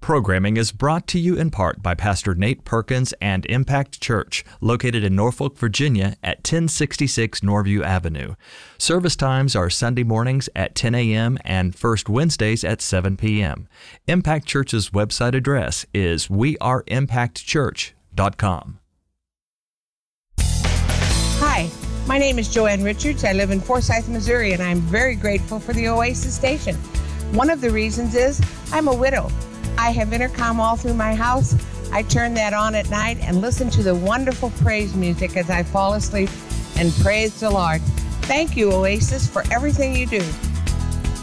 programming is brought to you in part by Pastor Nate Perkins and Impact Church, located in Norfolk, Virginia at 1066 Norview Avenue. Service times are Sunday mornings at 10 a.m. and first Wednesdays at 7 p.m. Impact Church's website address is weareimpactchurch.com. Hi, my name is Joanne Richards. I live in Forsyth, Missouri, and I'm very grateful for the Oasis station. One of the reasons is I'm a widow. I have intercom all through my house. I turn that on at night and listen to the wonderful praise music as I fall asleep and praise the Lord. Thank you, Oasis, for everything you do.